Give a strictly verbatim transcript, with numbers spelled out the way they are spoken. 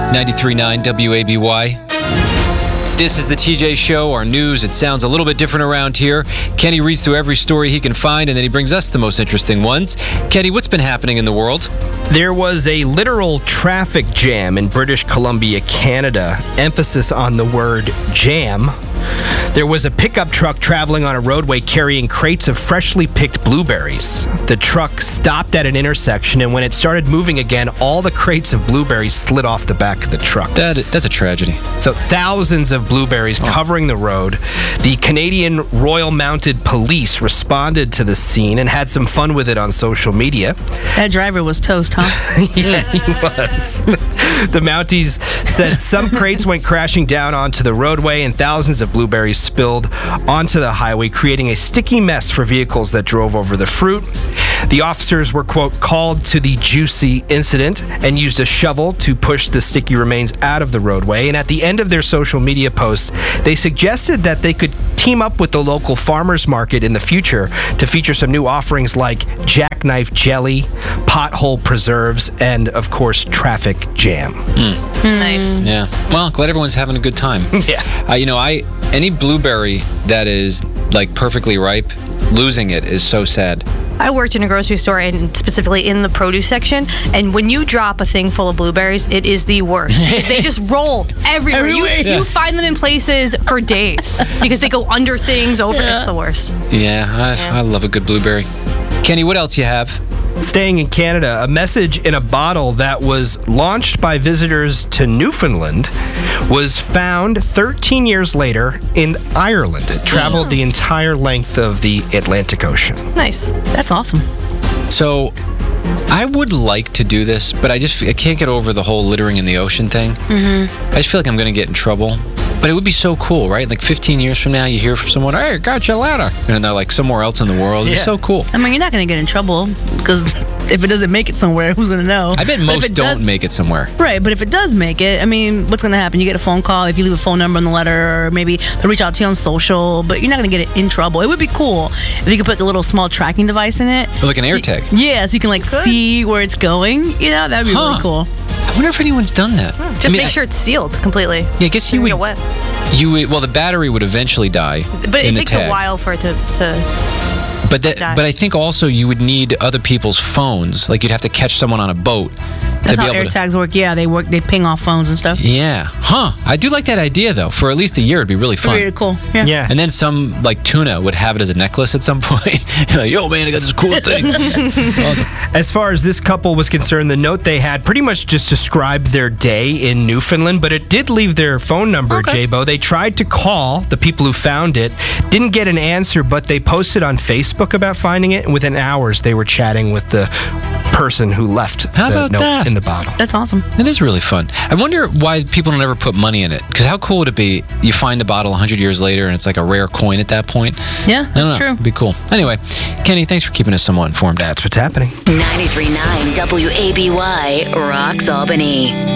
ninety-three point nine W A B Y. This is the T J Show, our news. It sounds a little bit different around here. Kenny reads through every story he can find, and then he brings us the most interesting ones. Kenny, what's been happening in the world? There was a literal traffic jam in British Columbia, Canada. Emphasis on the word jam. There was a pickup truck traveling on a roadway carrying crates of freshly picked blueberries. The truck stopped at an intersection, and when it started moving again, all the crates of blueberries slid off the back of the truck. That, that's a tragedy. So thousands of blueberries oh. covering the road. The Canadian Royal Mounted Police responded to the scene and had some fun with it on social media. That driver was toast, huh? Yeah, he was. The Mounties said some crates went crashing down onto the roadway and thousands of blueberries spilled onto the highway, creating a sticky mess for vehicles that drove over the fruit. The officers were, quote, called to the juicy incident and used a shovel to push the sticky remains out of the roadway. And at the end of their social media post, they suggested that they could team up with the local farmers market in the future to feature some new offerings like jackknife jelly, pothole preserves, and, of course, traffic jam. Mm. Nice. Yeah. Well, glad everyone's having a good time. Yeah. Uh, you know, I any blueberry that is, like, perfectly ripe, losing it is so sad. I worked in a grocery store, and specifically in the produce section, and when you drop a thing full of blueberries, it is the worst. Because they just roll everywhere. Everywhere. You, Yeah. you find them in places for days because they go under things, over. Yeah. It's the worst. Yeah, I, Yeah. I love a good blueberry. Kenny, what else you have? Staying in Canada, a message in a bottle that was launched by visitors to Newfoundland was found thirteen years later in Ireland. It traveled the entire length of the Atlantic Ocean. Nice. That's awesome. So, I would like to do this, but I just I can't get over the whole littering in the ocean thing. Mm-hmm. I just feel like I'm going to get in trouble. But it would be so cool, right? Like fifteen years from now, you hear from someone, hey, got you a ladder. And they're like somewhere else in the world. It's Yeah. so cool. I mean, you're not going to get in trouble because if it doesn't make it somewhere, who's going to know? I bet But if most it don't does- make it somewhere. Right, but if it does make it, I mean, what's going to happen? You get a phone call if you leave a phone number on the letter, or maybe they'll reach out to you on social, but you're not going to get it in trouble. It would be cool if you could put a little small tracking device in it. Or like an So air you- tag. Yeah, so you can like see where it's going. You know, that would be Huh. really cool. I wonder if anyone's done that. Just I mean, make sure it's sealed completely. I, yeah, I guess you Doesn't would. get wet. You would, well, the battery would eventually die. But in it the takes tag. a while for it to... to But that, die. but I think also you would need other people's phones. Like you'd have to catch someone on a boat That's to how be able to. AirTags work. Yeah, they work. They ping off phones and stuff. Yeah, huh? I do like that idea though. For at least a year, it'd be really fun. Really cool. Yeah. Yeah. And then some like tuna would have it as a necklace at some point. Like, yo, man, I got this cool thing. Awesome. As far as this couple was concerned, the note they had pretty much just described their day in Newfoundland, but it did leave their phone number, Okay. J-Bo. They tried to call the people who found it, didn't get an answer, but they posted on Facebook about finding it, and within hours they were chatting with the person who left How the about note that? in the bottle. That's awesome. It is really fun. I wonder why people don't ever put money in it. Because how cool would it be? You find a bottle one hundred years later and it's like a rare coin at that point. Yeah, I don't that's know. true. It'd be cool. Anyway, Kenny, thanks for keeping us somewhat informed. That's what's happening. ninety-three point nine W A B Y, Rocks Albany.